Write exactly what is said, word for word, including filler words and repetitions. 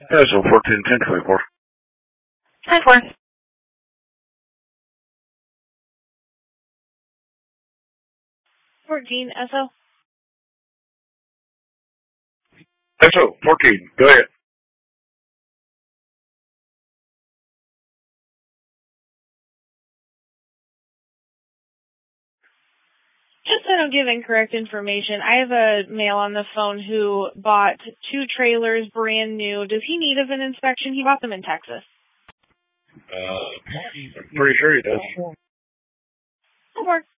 Yeah, so fourteen ten twenty-four. ten four. fourteen, S O. S O, fourteen, go ahead. Just so I don't give incorrect information, I have a male on the phone who bought two trailers brand new. Does he need an inspection? He bought them in Texas. Uh, I'm pretty sure he does. Four.